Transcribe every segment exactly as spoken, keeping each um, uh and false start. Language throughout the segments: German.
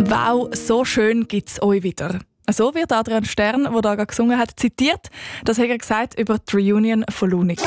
«Wow, so schön gibt's euch wieder». So wird Adrian Stern, der da gerade gesungen hat, zitiert. Das hat er gesagt über die Reunion von Lunik.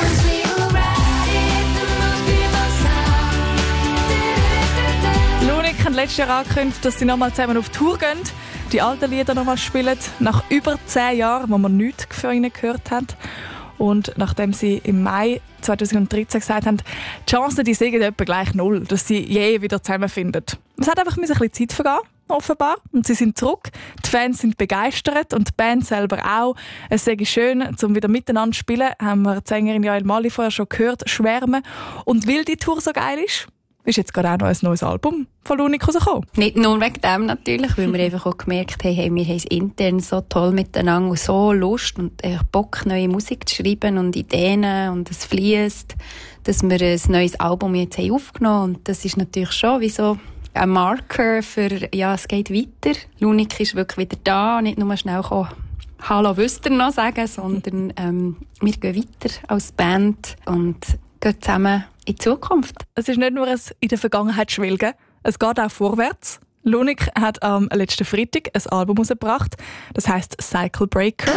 Lunik hat letztes Jahr angekündigt, dass sie nochmal zusammen auf Tour gehen, die alten Lieder nochmal spielen, nach über zehn Jahren, wo man nichts von ihnen gehört hat. Und nachdem sie im Mai zweitausenddreizehn gesagt haben, die Chancen, die sind etwa gleich null, dass sie je wieder zusammenfinden. Es hat einfach ein bisschen Zeit vergehen, offenbar. Und sie sind zurück. Die Fans sind begeistert und die Band selber auch. Es sei schön, um wieder miteinander zu spielen, haben wir die Sängerin Jael Mali vorher schon gehört, schwärmen. Und weil die Tour so geil ist, ist jetzt gerade auch noch ein neues Album von Lunik rausgekommen. Nicht nur wegen dem natürlich, weil wir einfach auch gemerkt haben, hey, wir haben es intern so toll miteinander und so Lust und Bock, neue Musik zu schreiben und Ideen und es fließt, dass wir ein neues Album jetzt haben aufgenommen haben. Und das ist natürlich schon wie so ein Marker für, ja, es geht weiter. Lunik ist wirklich wieder da, nicht nur schnell kommen, «Hallo, wisst ihr noch» sagen, sondern ähm, wir gehen weiter als Band und gehen zusammen in die Zukunft. Es ist nicht nur ein in der Vergangenheit schwelgen, es geht auch vorwärts. Lunik hat am letzten Freitag ein Album herausgebracht, das heisst «Cycle Breaker».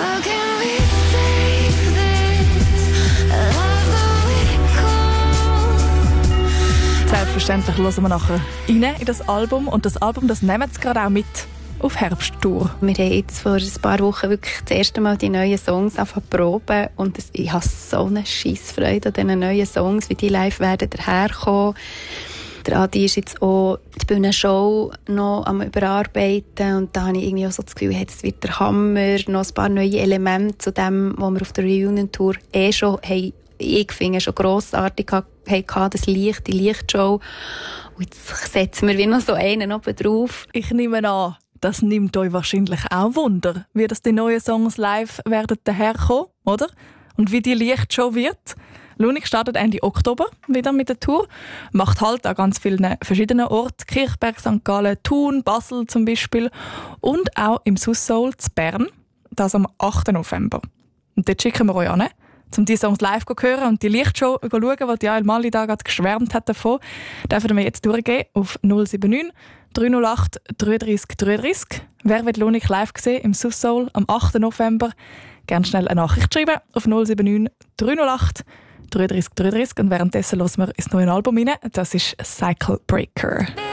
Selbstverständlich hören wir nachher rein in das Album und das Album, das nehmen sie gerade auch mit auf Herbsttour. Wir haben jetzt vor ein paar Wochen wirklich das erste Mal die neuen Songs angefangen zu proben und das, ich habe so eine Scheissfreude an diesen neuen Songs, wie die live werden daherkommen. Der Adi ist jetzt auch die Bühnenshow noch am Überarbeiten und da habe ich irgendwie auch so das Gefühl, hey, das wird der Hammer, noch ein paar neue Elemente zu dem, was wir auf der Reunion-Tour eh schon haben, ich finde, schon grossartig hatten, das Licht, die Lichtshow. Und jetzt setzen wir wie noch so einen oben drauf. Ich nehme an, das nimmt euch wahrscheinlich auch Wunder, wie das die neuen Songs live werden daherkommen, oder? Und wie die Lichtshow wird. Lunik startet Ende Oktober wieder mit der Tour, macht halt an ganz vielen verschiedenen Orten, Kirchberg, Sankt Gallen, Thun, Basel zum Beispiel und auch im Sussoul zu Bern, das am achten November. Und dort schicken wir euch an, um diese Songs live zu hören und die Lichtshow zu schauen, die Jael Mali da gerade geschwärmt hat davon, dürfen wir jetzt durchgehen auf null sieben neun, drei null acht, drei drei drei drei. Wer will Lunik live sehen im Sussoul am achten November? Gerne schnell eine Nachricht schreiben auf null sieben neun, drei null acht, drei drei drei drei. Und währenddessen hören wir ins neue Album rein. Das ist «Cycle Breaker».